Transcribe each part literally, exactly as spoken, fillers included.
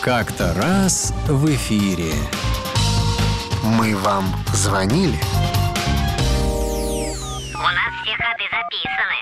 Как-то раз в эфире. Мы вам звонили? У нас все ходы записаны.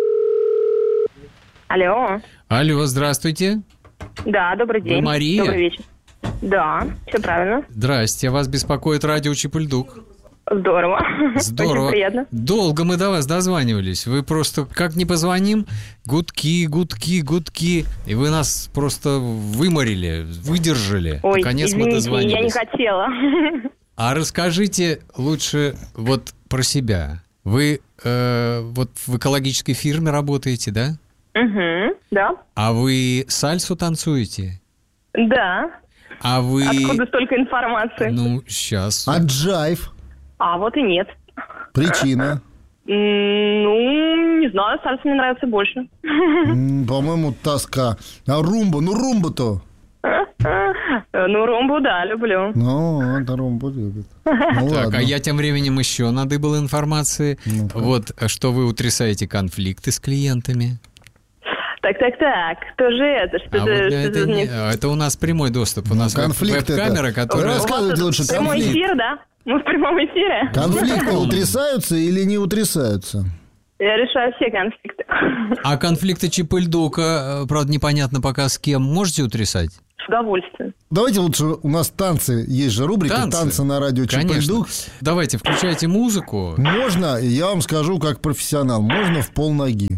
Алло. Алло, здравствуйте. Да, добрый день. Вы Мария? Добрый вечер. Да, все правильно. Здрасте, вас беспокоит радио Чип-и-Льдук. Здорово. Здорово. Очень приятно. Долго мы до вас дозванивались. Вы просто, как не позвоним, гудки, гудки, гудки. И вы нас просто выморили, выдержали. Ой, Наконец мы извините, дозвонились. я не хотела. А расскажите лучше вот про себя. Вы э, вот в экологической фирме работаете, да? Угу, да. А вы сальсу танцуете? Да. А вы... Откуда столько информации? Ну, сейчас. А джайв? А вот и нет. Причина? М, Ну, не знаю, сальса мне нравится больше. М, По-моему, тоска. А румба? Ну, румба-то. Ну, румбу, да, люблю. Ну, это румбу любит. Ну, Так, ладно. а я тем временем еще надыбал информации. Ну-ка. Вот, что вы утрясаете конфликты с клиентами. Так, так, так. Кто же это? Что А вот это? для Что это, за не- не- а это у нас прямой доступ. У Ну, нас веб- конфликт веб-камера, это. которая... Рассказывайте лучше Прямой конфликт. эфир, да? Мы в прямом эфире. Конфликты утрясаются или не утрясаются? Я решаю все конфликты. А конфликты Чип-и-Льдука, э, правда, непонятно пока с кем, можете утрясать? С удовольствием. Давайте лучше, у нас танцы, есть же рубрика Танцы? «Танцы на радио Конечно. Чип-и-Льдук». Давайте, включайте музыку. Можно, я вам скажу как профессионал, можно в полноги.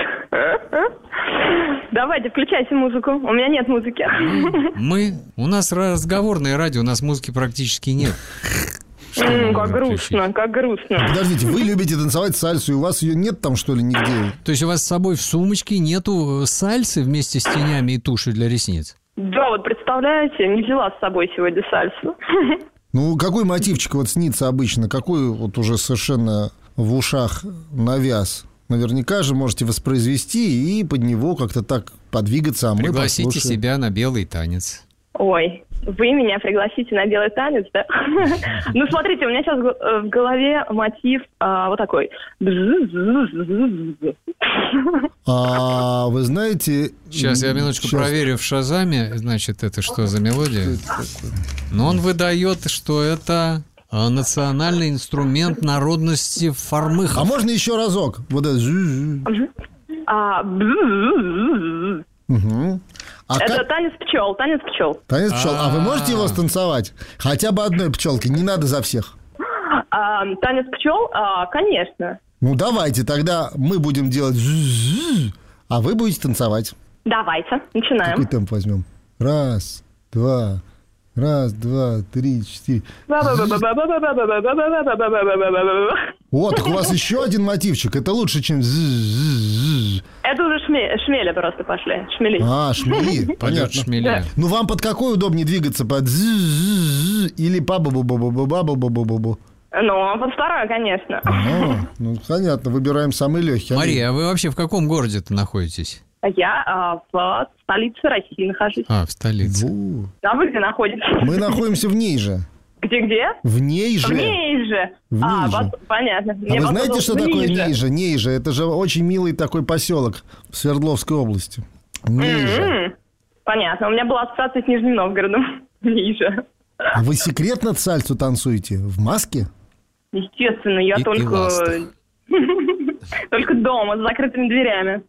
Давайте, включайте музыку. У меня нет музыки. Мы... У нас разговорное радио, у нас музыки практически нет. Что мы М, Как можем включить? грустно, как грустно. Подождите, вы любите танцевать сальсу, и у вас ее нет там, что ли, нигде? То есть у вас с собой в сумочке нету сальсы вместе с тенями и тушью для ресниц? Да, вот представляете, не взяла с собой сегодня сальсу. Ну, какой мотивчик вот снится обычно? Какой вот уже совершенно в ушах навяз? Наверняка же можете воспроизвести и под него как-то так подвигаться, а мы Пригласите послушаем. себя на белый танец. Ой, вы меня пригласите на белый танец, да? Ну, смотрите, у меня сейчас в голове мотив а, вот такой. А вы знаете... Сейчас я минуточку Сейчас. проверю в Шазаме, значит, это что за мелодия? Но он выдает, что это а, национальный инструмент народности Фармыхов. А можно еще разок? Вот это... А, Угу. А Это как... танец пчел, танец пчел. Танец пчел. А вы можете его А. станцевать? Хотя бы одной пчелкой, не надо за всех. А, танец пчел, а, конечно. Ну, давайте, тогда мы будем делать... зз-зз, а вы будете танцевать. Давайте, начинаем. Какой темп возьмем? Раз, два, раз, два, три, четыре. О, так у вас еще один мотивчик. Это лучше, чем... зз-зз-зз. Это уже шме- шмели просто пошли, шмели. А, шмели. Полет Понятно. шмеля. Ну, вам под какой удобнее двигаться? Под зз-зз-зз или по бу бу бу бу бу бу бу бу бу Ну, под второе, конечно. А, ну, понятно, выбираем самый легкий. Мария, а вы вообще в каком городе-то находитесь? Я а, в столице России нахожусь. А, в столице. Во. А вы где находитесь? Мы находимся в ней же. Где-где? В ней же. В ней же. В а, ней же. вас- понятно. А Мне вы вас знаете, было что в такое Ниже. Нейжа? Нейжа, это же очень милый такой поселок в Свердловской области. Нейжа. М, Понятно. У меня была ассоциация с Нижним Новгородом. Ниже. А вы секретно сальсу танцуете? В маске? Естественно, я И- и только... ластах. Только дома, с закрытыми дверями.